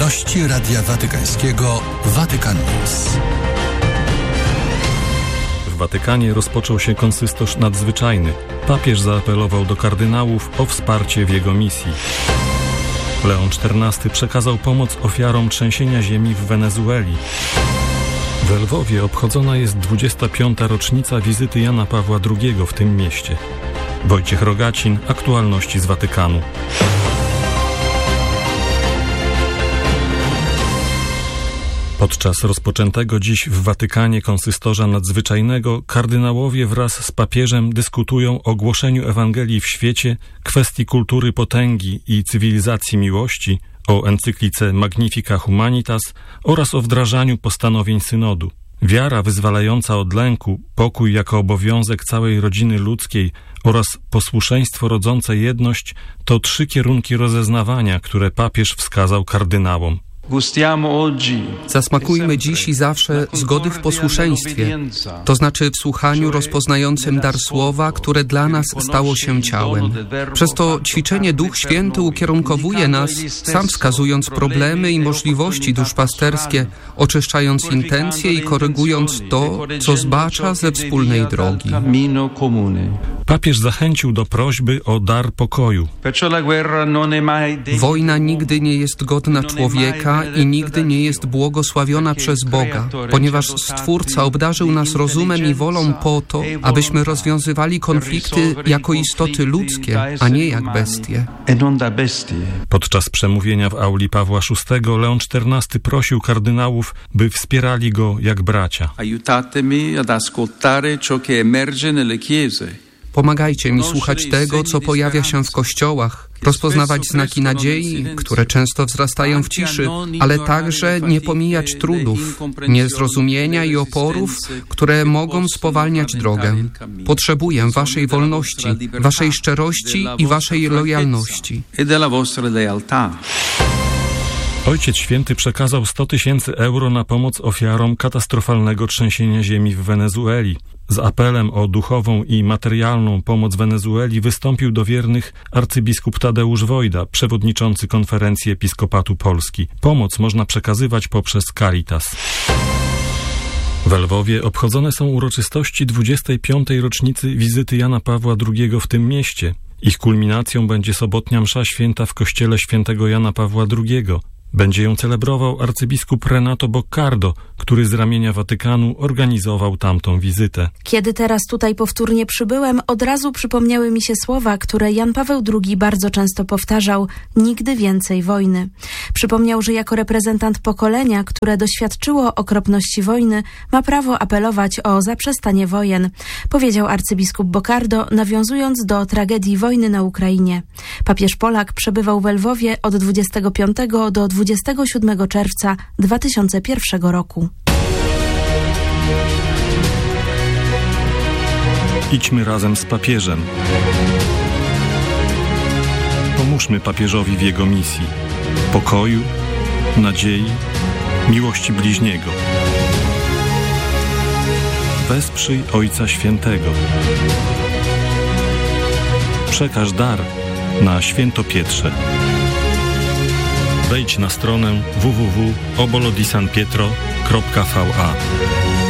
Gości Radia Watykańskiego Vatican News. W Watykanie rozpoczął się konsystosz nadzwyczajny. Papież zaapelował do kardynałów o wsparcie w jego misji. Leon XIV przekazał pomoc ofiarom trzęsienia ziemi w Wenezueli. W Lwowie obchodzona jest 25. rocznica wizyty Jana Pawła II w tym mieście. Wojciech Rogacin, aktualności z Watykanu. Podczas rozpoczętego dziś w Watykanie konsystorza nadzwyczajnego kardynałowie wraz z papieżem dyskutują o głoszeniu Ewangelii w świecie, kwestii kultury potęgi i cywilizacji miłości, o encyklice Magnifica Humanitas oraz o wdrażaniu postanowień synodu. Wiara wyzwalająca od lęku, pokój jako obowiązek całej rodziny ludzkiej oraz posłuszeństwo rodzące jedność to 3 kierunki rozeznawania, które papież wskazał kardynałom. Zasmakujmy dziś i zawsze zgody w posłuszeństwie, to znaczy w słuchaniu rozpoznającym dar słowa, które dla nas stało się ciałem. Przez to ćwiczenie Duch Święty ukierunkowuje nas, sam wskazując problemy i możliwości duszpasterskie, oczyszczając intencje i korygując to, co zbacza ze wspólnej drogi. Papież zachęcił do prośby o dar pokoju. Wojna nigdy nie jest godna człowieka i nigdy nie jest błogosławiona przez Boga, ponieważ Stwórca obdarzył nas rozumem i wolą po to, abyśmy rozwiązywali konflikty jako istoty ludzkie, a nie jak bestie. Podczas przemówienia w auli Pawła VI Leon XIV prosił kardynałów, by wspierali go jak bracia. Aiutatemi ad ascoltare ciò che emerge nelle chiese. Pomagajcie mi słuchać tego, co pojawia się w kościołach, rozpoznawać znaki nadziei, które często wzrastają w ciszy, ale także nie pomijać trudów, niezrozumienia i oporów, które mogą spowalniać drogę. Potrzebuję waszej wolności, waszej szczerości i waszej lojalności. Ojciec Święty przekazał 100 000 euro na pomoc ofiarom katastrofalnego trzęsienia ziemi w Wenezueli. Z apelem o duchową i materialną pomoc Wenezueli wystąpił do wiernych arcybiskup Tadeusz Wojda, przewodniczący Konferencji Episkopatu Polski. Pomoc można przekazywać poprzez Caritas. W Lwowie obchodzone są uroczystości 25. rocznicy wizyty Jana Pawła II w tym mieście. Ich kulminacją będzie sobotnia msza święta w kościele świętego Jana Pawła II. Będzie ją celebrował arcybiskup Renato Boccardo, który z ramienia Watykanu organizował tamtą wizytę. Kiedy teraz tutaj powtórnie przybyłem, od razu przypomniały mi się słowa, które Jan Paweł II bardzo często powtarzał: nigdy więcej wojny. Przypomniał, że jako reprezentant pokolenia, które doświadczyło okropności wojny, ma prawo apelować o zaprzestanie wojen, powiedział arcybiskup Boccardo, nawiązując do tragedii wojny na Ukrainie. Papież Polak przebywał w Lwowie od 25 do 27 czerwca 2001 roku. Idźmy razem z papieżem. Pomóżmy papieżowi w jego misji pokoju, nadziei, miłości bliźniego. Wesprzyj Ojca Świętego. Przekaż dar na Święto Pietrze. Wejdź na stronę www.obolodisanpietro.va.